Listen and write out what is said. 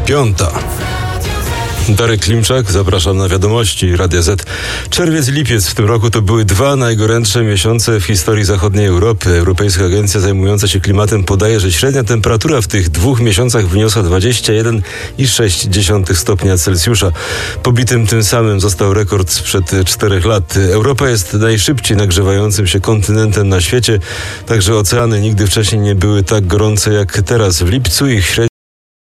5. Darek Klimczak, zapraszam na wiadomości Radia Z. Czerwiec i lipiec w tym roku to były 2 najgorętsze miesiące w historii zachodniej Europy. Europejska Agencja zajmująca się klimatem podaje, że średnia temperatura w tych 2 miesiącach wyniosła 21,6 stopnia Celsjusza. Pobitym tym samym został rekord sprzed 4 lat. Europa jest najszybciej nagrzewającym się kontynentem na świecie, także oceany nigdy wcześniej nie były tak gorące jak teraz. W lipcu ich średnia